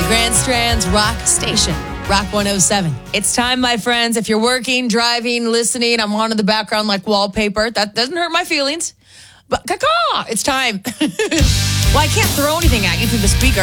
Grand Strand's Rock Station, Rock 107. It's time, my friends. If you're working, driving, listening, I'm on in the background like wallpaper. That doesn't hurt my feelings. But it's time. Well, I can't throw anything at you through the speaker.